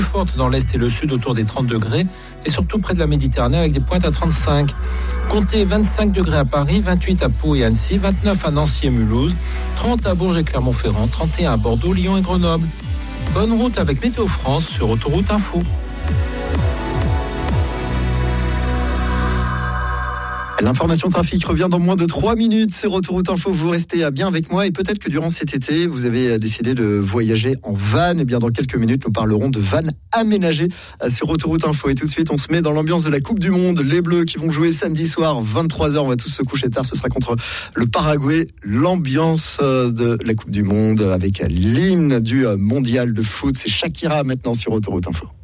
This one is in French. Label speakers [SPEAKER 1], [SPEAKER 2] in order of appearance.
[SPEAKER 1] plus fortes dans l'est et le sud autour des 30 degrés et surtout près de la Méditerranée avec des pointes à 35. Comptez 25 degrés à Paris, 28 à Pau et Annecy, 29 à Nancy et Mulhouse, 30 à Bourges et Clermont-Ferrand, 31 à Bordeaux, Lyon et Grenoble. Bonne route avec Météo France sur Autoroute Info.
[SPEAKER 2] L'information trafic revient dans moins de 3 minutes sur Autoroute Info. Vous restez bien avec moi et peut-être que durant cet été, vous avez décidé de voyager en van. Et bien dans quelques minutes, nous parlerons de van aménagées sur Autoroute Info. Et tout de suite, on se met dans l'ambiance de la Coupe du Monde. Les Bleus qui vont jouer samedi soir, 23h. On va tous se coucher tard. Ce sera contre le Paraguay. L'ambiance de la Coupe du Monde avec l'hymne du mondial de foot. C'est Shakira maintenant sur Autoroute Info.